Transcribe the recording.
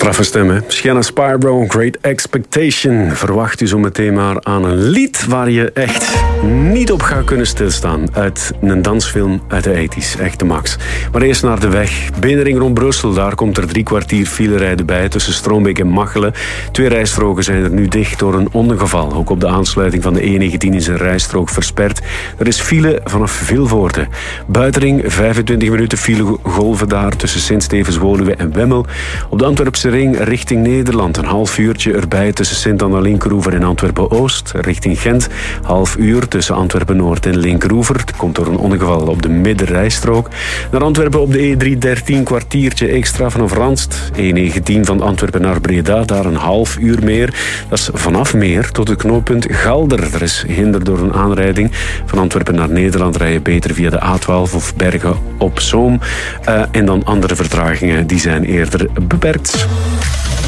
Straffe stem, hè? Shanna Spyro, Great Expectation. Verwacht u zo meteen maar aan een lied waar je echt niet op gaat kunnen stilstaan. Uit een dansfilm uit de 80's. Echt de max. Maar eerst naar de weg. Binnenring rond Brussel. Daar komt er 3 kwartier file rijden bij tussen Stroombeek en Machelen. 2 rijstroken zijn er nu dicht door een ongeval. Ook op de aansluiting van de E19 is een rijstrook versperd. Er is file vanaf Vilvoorde. Buitenring 25 minuten file golven daar tussen Sint-Stevens, Woluwe en Wemmel. Op de Antwerpse ring richting Nederland. Een half uurtje erbij tussen Sint-Anna-Linkeroever en Antwerpen-Oost. Richting Gent. Half uur tussen Antwerpen-Noord en Linkeroever. Het komt door een ongeval op de middenrijstrook. Naar Antwerpen op de E313 kwartiertje extra vanaf Randst. E19 van Antwerpen naar Breda. Daar een half uur meer. Dat is vanaf Meer tot het knooppunt Galder. Er is hinder door een aanrijding. Van Antwerpen naar Nederland rij je beter via de A12 of Bergen op Zoom. En dan andere vertragingen die zijn eerder beperkt.